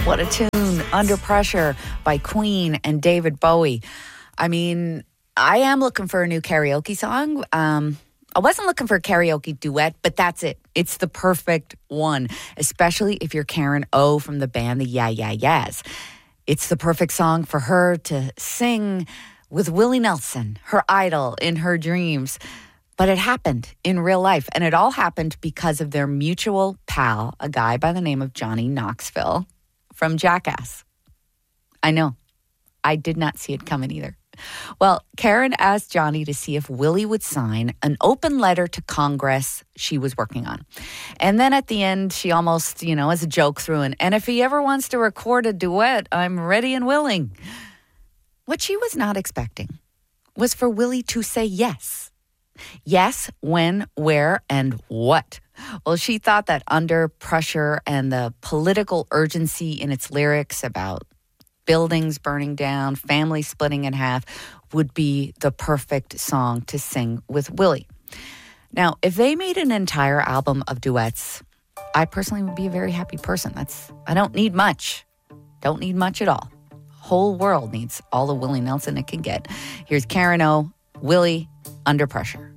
What a tune. Under Pressure by Queen and David Bowie. I mean, I am looking for a new karaoke song. I wasn't looking for a karaoke duet, but that's it. It's the perfect one, especially if you're Karen O from the band The Yeah Yeah Yeahs. It's the perfect song for her to sing with Willie Nelson, her idol in her dreams. But it happened in real life, and it all happened because of their mutual pal, a guy by the name of Johnny Knoxville from Jackass. I know. I did not see it coming either. Well, Karen asked Johnny to see if Willie would sign an open letter to Congress she was working on. And then at the end, she almost, as a joke threw in, and if he ever wants to record a duet, I'm ready and willing. What she was not expecting was for Willie to say yes. Yes, when, where, and what. Well, she thought that Under Pressure and the political urgency in its lyrics about buildings burning down, families splitting in half would be the perfect song to sing with Willie. Now, if they made an entire album of duets, I personally would be a very happy person. I don't need much. Don't need much at all. Whole world needs all the Willie Nelson it can get. Here's Karen O, Willie, Under Pressure.